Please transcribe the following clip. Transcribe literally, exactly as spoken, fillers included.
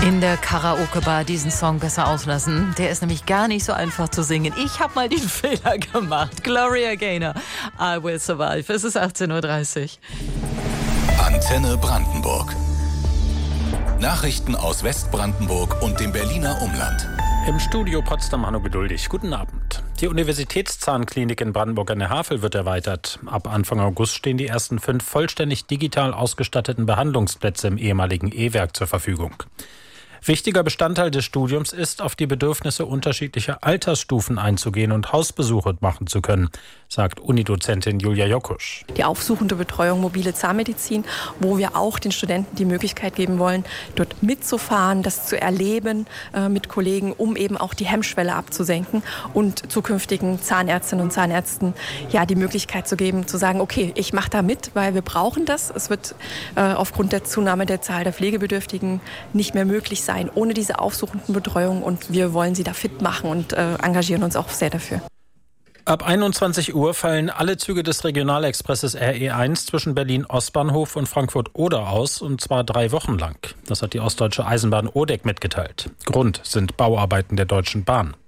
In der Karaoke-Bar diesen Song besser auslassen. Der ist nämlich gar nicht so einfach zu singen. Ich habe mal den Fehler gemacht. Gloria Gaynor, I Will Survive. Es ist achtzehn Uhr dreißig. Antenne Brandenburg. Nachrichten aus Westbrandenburg und dem Berliner Umland. Im Studio Potsdam Hanno Geduldig. Guten Abend. Die Universitätszahnklinik in Brandenburg an der Havel wird erweitert. Ab Anfang August stehen die ersten fünf vollständig digital ausgestatteten Behandlungsplätze im ehemaligen E-Werk zur Verfügung. Wichtiger Bestandteil des Studiums ist, auf die Bedürfnisse unterschiedlicher Altersstufen einzugehen und Hausbesuche machen zu können, sagt Unidozentin Julia Jokusch. Die aufsuchende Betreuung mobile Zahnmedizin, wo wir auch den Studenten die Möglichkeit geben wollen, dort mitzufahren, das zu erleben äh, mit Kollegen, um eben auch die Hemmschwelle abzusenken und zukünftigen Zahnärztinnen und Zahnärzten ja die Möglichkeit zu geben, zu sagen, okay, ich mache da mit, weil wir brauchen das. Es wird äh, aufgrund der Zunahme der Zahl der Pflegebedürftigen nicht mehr möglich sein, ohne diese aufsuchenden Betreuung, und wir wollen sie da fit machen und äh, engagieren uns auch sehr dafür. Ab einundzwanzig Uhr fallen alle Züge des Regionalexpresses R E eins zwischen Berlin-Ostbahnhof und Frankfurt-Oder aus, und zwar drei Wochen lang. Das hat die Ostdeutsche Eisenbahn O D E C mitgeteilt. Grund sind Bauarbeiten der Deutschen Bahn.